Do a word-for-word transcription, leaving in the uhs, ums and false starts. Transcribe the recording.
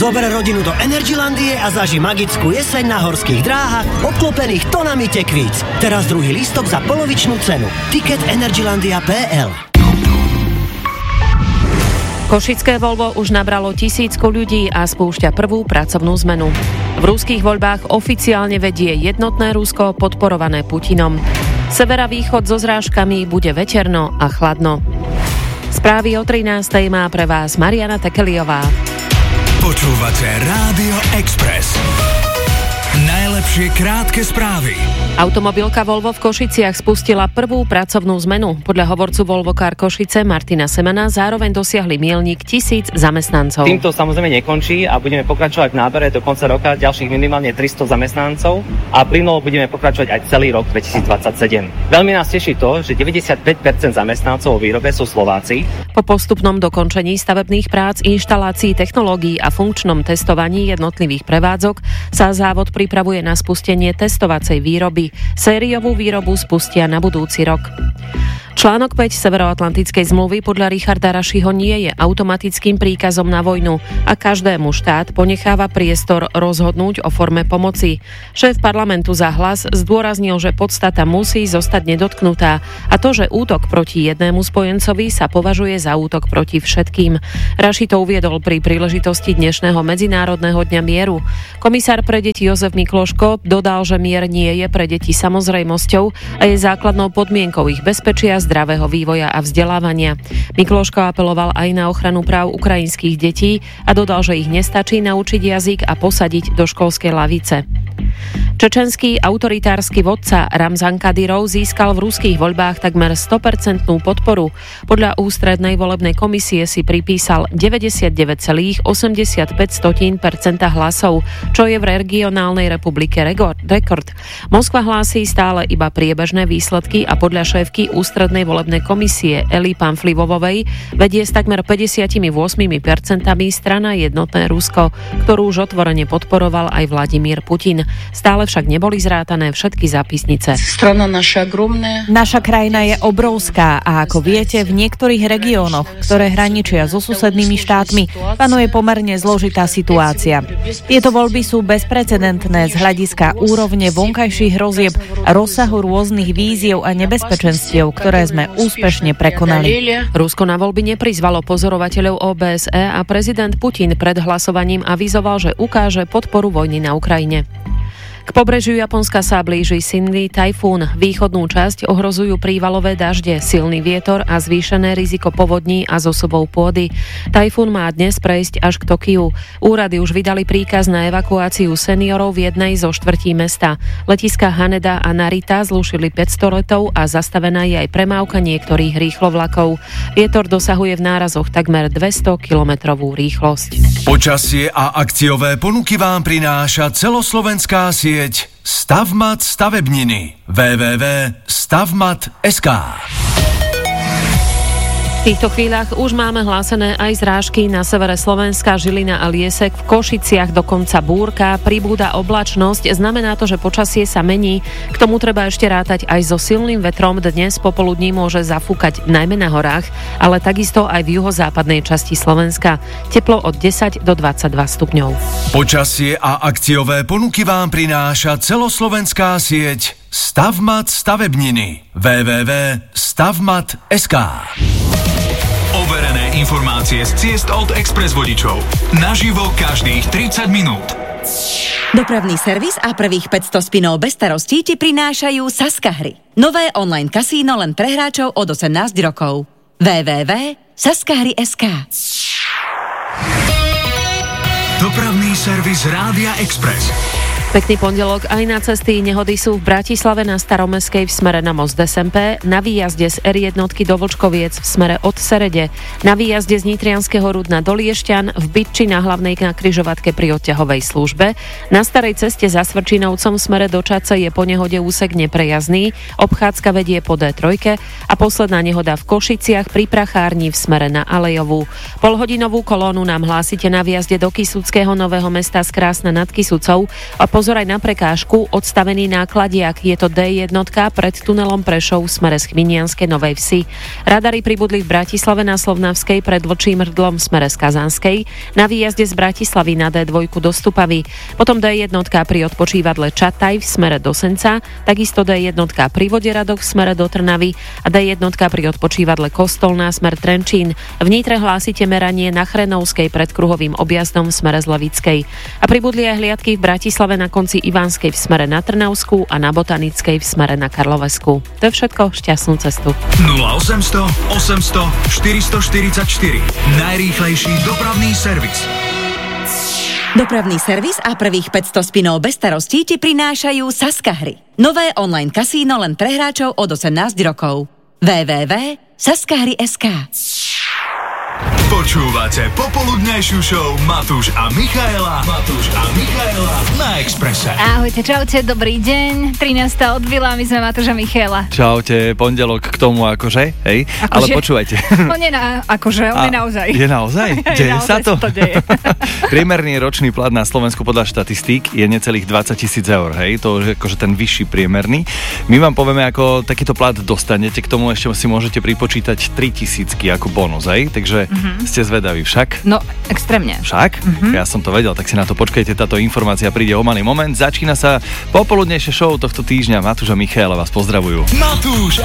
Zober rodinu do Energylandie a zaži magickú jeseň na horských dráhach, obklopených tonami tekvíc. Teraz druhý lístok za polovičnú cenu. Tiket energylandia bodka es el. Košické Volvo už nabralo tisícku ľudí a spúšťa prvú pracovnú zmenu. V ruských voľbách oficiálne vedie jednotné Rusko podporované Putinom. Sever a východ so zrážkami, bude veterno a chladno. Správy o trinástej má pre vás Mariana Tekeliová. Počúvate Rádio Express. Najlepšie krátke správy. Automobilka Volvo v Košiciach spustila prvú pracovnú zmenu. Podľa hovorcu Volvo Car Košice Martina Semana zároveň dosiahli míľnik tisíc zamestnancov. Týmto samozrejme nekončí a budeme pokračovať v nábere do konca roka ďalších minimálne tristo zamestnancov a plynulo budeme pokračovať aj celý rok dvetisícdvadsaťsedem. Veľmi nás teší to, že deväťdesiatpäť percent zamestnancov vo výrobe sú Slováci. Po postupnom dokončení stavebných prác, inštalácií technológií a funkčnom testovaní jednotlivých prevádzok sa závod pripravuje na spustenie testovacej výroby. Sériovú výrobu spustia na budúci rok. Článok päť Severoatlantickej zmluvy podľa Richarda Rašiho nie je automatickým príkazom na vojnu a každému štát ponecháva priestor rozhodnúť o forme pomoci. Šéf parlamentu za Hlas zdôraznil, že podstata musí zostať nedotknutá a to, že útok proti jednému spojencovi sa považuje za útok proti všetkým. Raši to uviedol pri príležitosti dnešného Medzinárodného dňa mieru. Komisár pre deti Jozef Mikloško dodal, že mier nie je pre deti samozrejmosťou a je základnou podmienkou ich bezpečia, zdravého vývoja a vzdelávania. Mikloško apeloval aj na ochranu práv ukrajinských detí a dodal, že ich nestačí naučiť jazyk a posadiť do školskej lavice. Čečenský autoritársky vodca Ramzan Kadyrov získal v ruských voľbách takmer sto percent podporu. Podľa ústrednej volebnej komisie si pripísal deväťdesiatdeväť celá osemdesiatpäť percent hlasov, čo je v regionálnej republike rekord. Moskva hlásí stále iba priebežné výsledky a podľa šéfky ústrednej volebnej komisie Eli Pamflivovovej vedie s takmer päťdesiatosem percent strana Jednotné Rusko, ktorú už otvorene podporoval aj Vladimír Putin. Stále však neboli zrátané všetky zápisnice. Strana naša ogromná. Naša krajina je obrovská a ako viete, v niektorých regiónoch, ktoré hraničia so susednými štátmi, panuje pomerne zložitá situácia. Tieto voľby sú bezprecedentné z hľadiska úrovne vonkajších hrozieb a rozsahu rôznych víziev a nebezpečenstiev, ktoré sme úspešne prekonali. Rusko na voľby neprizvalo pozorovateľov ó bé es é a prezident Putin pred hlasovaním avizoval, že ukáže podporu vojny na Ukrajine. K pobrežiu Japonska sa blíži silný tajfún. Východnú časť ohrozujú prívalové dažde, silný vietor a zvýšené riziko povodní a zosobov pôdy. Tajfún má dnes prejsť až k Tokiu. Úrady už vydali príkaz na evakuáciu seniorov v jednej zo štvrtí mesta. Letiská Haneda a Narita zrušili päťsto letov a zastavená je aj premávka niektorých rýchlovlakov. Vietor dosahuje v nárazoch takmer dvesto kilometrovú rýchlosť. Počasie a akciové ponuky vám prináša celoslovenská sieť Stavmat stavebniny. w w w bodka stavmat bodka es ká. V týchto chvíľach už máme hlásené aj zrážky na severe Slovenska, Žilina a Liesek, v Košiciach dokonca búrka, pribúda oblačnosť, znamená to, že počasie sa mení, k tomu treba ešte rátať aj so silným vetrom, dnes popoludní môže zafúkať najmä na horách, ale takisto aj v juhozápadnej časti Slovenska, teplo od desať do dvadsaťdva stupňov. Počasie a akciové ponuky vám prináša celoslovenská sieť Stavmat stavebniny. w w w bodka stavmat bodka es ká. Overené informácie z ciest od Express vodičov. Naživo každých tridsať minút. Dopravný servis a prvých päťsto spinov bez starostí ti prinášajú Saska hry. Nové online kasíno len pre hráčov od osemnásť rokov. w w w bodka saskahry bodka es ká. Dopravný servis Rádia Express. Pekný pondelok, aj na cesty nehody sú v Bratislave na Staromestskej v smere na most es em pé, na výjazde z er jedna do Vlčkoviec v smere od Serede, na výjazde z Nitrianskeho Rudna do Liešťan, v Bytči na hlavnej na križovatke pri odťahovej službe, na starej ceste za Svrčinovcom v smere do Čace je po nehode úsek neprejazdný, obchádzka vedie po dé tri a posledná nehoda v Košiciach pri Prachárni v smere na Alejovú. Polhodinovú kolónu nám hlásite na výjazde do Kysuckého Nového Mesta z Krásna nad Kysucou a po pozor aj na prekážku, odstavený nákladiak. Je to dé jedna pred tunelom Prešov v smere z Chminianskej Novej Vsi. Radary pribudli v Bratislave na Slovnavskej pred Vlčím hrdlom v smere z Kazanskej, na výjazde z Bratislavy na dé dva do Stupavy. Potom dé jedna pri odpočívadle Čataj v smere do Senca, takisto dé jedna pri Voderadoch v smere do Trnavy a dé jedna pri odpočívadle Kostolná smer Trenčín. V Nitre hlásite meranie na Chrenovskej pred kruhovým objazdom v smere z Levickej. A pribudli aj hliadky v Bratislave na konci Ivanskej v smere na Trnavskú a na Botanickej v smere na Karlovesku. To je všetko, šťastnú cestu. nula osemsto osemsto štyristoštyridsaťštyri. Najrýchlejší dopravný servis. Dopravný servis a prvých päťsto spinov bez starostí ti prinášajú Saska hry. Nové online kasíno len pre hráčov od osemnásť rokov. w w w bodka saskahry bodka es ká. Počúvate popoludnejšiu show Matúš a Michaela. Matúš a Michaela na Expresse. Ahojte, čaute, dobrý deň. trinásta odvila, my sme Matúš a Michaela. Čaute, pondelok k tomu akože, hej? Akože? Ale počúvajte. On je na, akože, on a, je naozaj. Je naozaj? Deje sa to? to deje. Priemerný ročný plat na Slovensku podľa štatistík je necelých dvadsať tisíc eur, hej? To je akože ten vyšší priemerný. My vám povieme, ako takýto plat dostanete, k tomu ešte si môžete pripočítať tri tisícky ako bonus, hej? Takže mm-hmm. ste zvedaví však? No, extrémne. Však? Mm-hmm. Ja som to vedel, tak si na to počkajte, táto informácia príde o malý moment. Začína sa popoludnejšie show tohto týždňa. Matúš a Michaela vás pozdravujú. Matúš